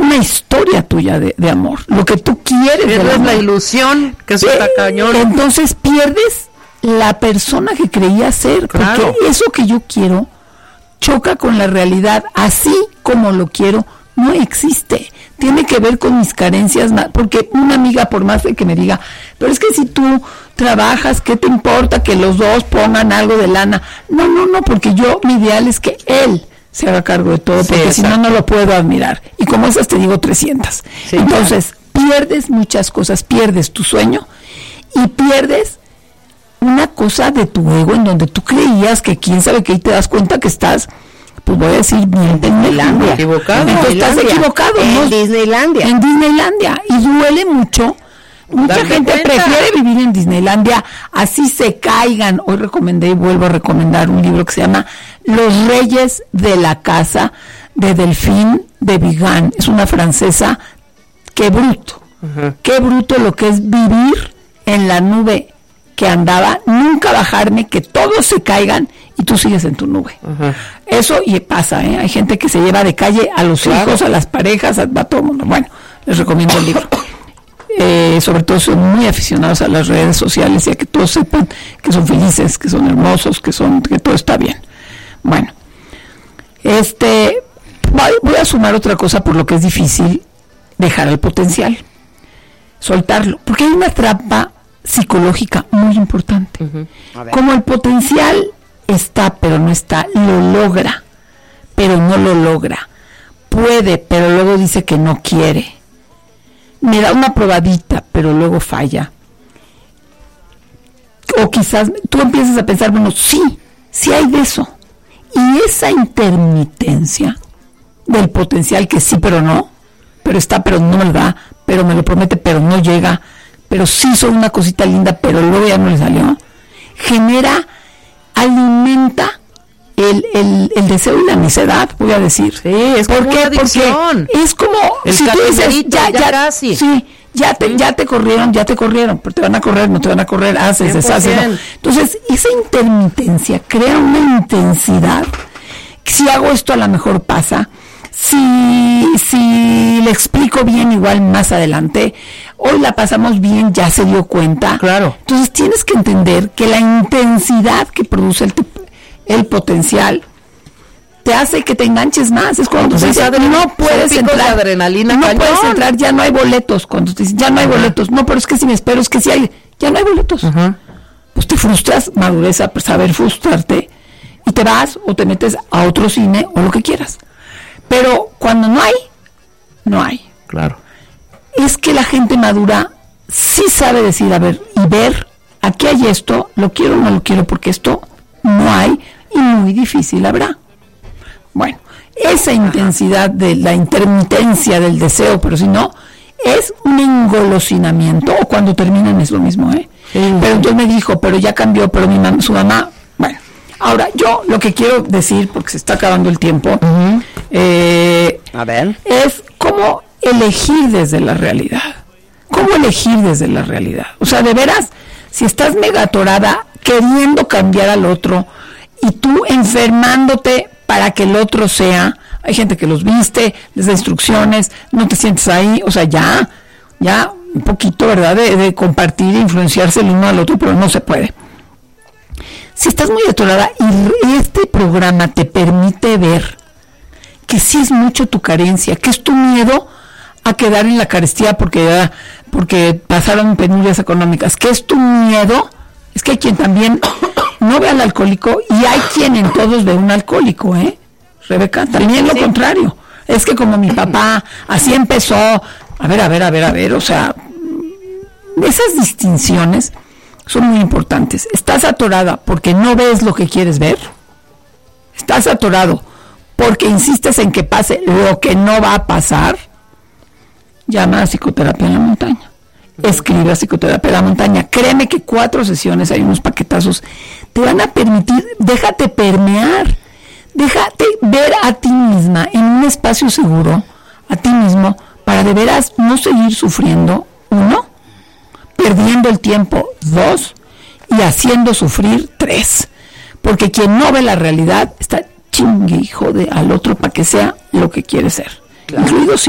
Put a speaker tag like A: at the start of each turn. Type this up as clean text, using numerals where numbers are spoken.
A: una historia tuya de amor, lo que tú quieres.
B: Pierdes la ilusión, que eso está cañón.
A: Entonces pierdes la persona que creías ser, porque eso que yo quiero choca con la realidad, así como lo quiero, no existe. Tiene que ver con mis carencias, porque una amiga, por más de que me diga, pero es que si tú trabajas, ¿qué te importa que los dos pongan algo de lana? No, porque mi ideal es que él se haga cargo de todo, porque si no lo puedo admirar. Y como esas te digo 300. Sí, entonces, pierdes muchas cosas, pierdes tu sueño y pierdes una cosa de tu ego en donde tú creías que quién sabe qué, y te das cuenta que estás, pues voy a decir bien, en Disneylandia. Estás equivocado.
B: En Disneylandia.
A: Y duele mucho. Mucha gente prefiere vivir en Disneylandia, así se caigan. Hoy recomendé y vuelvo a recomendar un libro que se llama Los Reyes de la Casa, de Delphine de Vigan. Es una francesa. Qué bruto. Qué bruto lo que es vivir en la nube que andaba, nunca bajarme, que todos se caigan y tú sigues en tu nube. Eso y pasa, hay gente que se lleva de calle a los hijos, a las parejas, a todo el mundo. Bueno, les recomiendo el libro. Sobre todo son muy aficionados a las redes sociales y a que todos sepan que son felices, que son hermosos, que todo está bien. Bueno, voy a sumar otra cosa por lo que es difícil dejar el potencial, soltarlo, porque hay una trampa psicológica muy importante. Como el potencial está, pero no está, lo logra, pero no lo logra, puede, pero luego dice que no quiere, me da una probadita, pero luego falla, o quizás tú empiezas a pensar, bueno, sí hay de eso, y esa intermitencia del potencial que sí, pero no, pero está, pero no me lo da, pero me lo promete, pero no llega, pero sí son una cosita linda, pero luego ya no le salió, alimenta el deseo y la necedad, voy a decir.
B: Sí, es como una adicción.
A: Porque es como,
B: el
A: si tú dices, ya
B: casi.
A: Sí, ya te corrieron, pero te van a correr, no te van a correr, haces, deshaces. No. Entonces, esa intermitencia crea una intensidad. Si hago esto, a lo mejor pasa. Si le explico bien, igual más adelante. Hoy la pasamos bien, ya se dio cuenta.
B: Claro.
A: Entonces tienes que entender que la intensidad que produce el potencial te hace que te enganches más. Es cuando dices, no puedes entrar,
B: adrenalina,
A: no puedes entrar, ya no hay boletos. Cuando te dicen, ya no hay boletos, no, pero es que si me espero, es que si hay, ya no hay boletos. Pues te frustras, madurez, saber frustrarte, y te vas o te metes a otro cine o lo que quieras. Pero cuando no hay.
B: Claro.
A: Es que la gente madura sí sabe decir, a ver, y ver, aquí hay esto, lo quiero o no lo quiero, porque esto no hay, y muy difícil habrá. Bueno, esa intensidad de la intermitencia del deseo, pero si no, es un engolosinamiento, o cuando terminan es lo mismo, Sí. Pero entonces me dijo, pero ya cambió, pero su mamá, bueno. Ahora, yo lo que quiero decir, porque se está acabando el tiempo,
B: a ver,
A: es cómo elegir desde la realidad. ¿Cómo elegir desde la realidad? O sea, de veras, si estás mega atorada queriendo cambiar al otro y tú enfermándote para que el otro sea, hay gente que los viste, les da instrucciones, no te sientes ahí, o sea, ya un poquito, ¿verdad?, de compartir e influenciarse el uno al otro, pero no se puede. Si estás muy atorada y este programa te permite ver que sí es mucho tu carencia, que es tu miedo a quedar en la carestía porque pasaron penurias económicas, que es tu miedo, es que hay quien también no ve al alcohólico y hay quien en todos ve un alcohólico, Rebeca, también lo contrario, es que como mi papá así empezó, a ver, o sea, esas distinciones son muy importantes. ¿Estás atorada porque no ves lo que quieres ver? ¿Estás atorado porque insistes en que pase lo que no va a pasar? Llama a Psicoterapia en la Montaña. Escribe a Psicoterapia en la Montaña. Créeme que 4 sesiones, hay unos paquetazos, te van a permitir, déjate permear, déjate ver a ti misma en un espacio seguro, a ti mismo, para de veras no seguir sufriendo, 1, perdiendo el tiempo, 2, y haciendo sufrir, 3, porque quien no ve la realidad está chingue y jode al otro para que sea lo que quiere ser, claro. Incluido